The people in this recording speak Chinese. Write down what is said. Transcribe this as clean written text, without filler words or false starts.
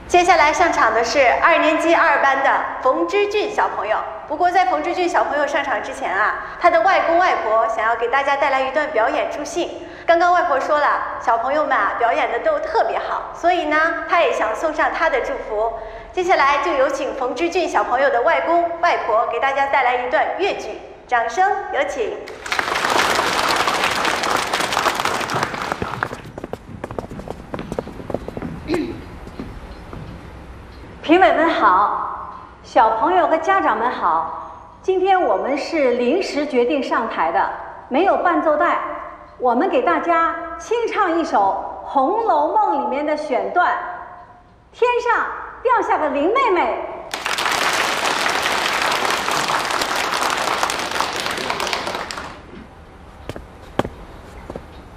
接下来上场的是2年级2班的冯之俊小朋友。不过在冯之俊小朋友上场之前啊，他的外公外婆想要给大家带来一段表演助兴。刚刚外婆说了，小朋友们啊表演的都特别好，所以呢，他也想送上他的祝福。接下来就有请冯之俊小朋友的外公外婆给大家带来一段粤剧，掌声有请。 评委们好，小朋友和家长们好。今天我们是临时决定上台的，没有伴奏带，我们给大家清唱一首《红楼梦》里面的选段。天上掉下个林妹妹，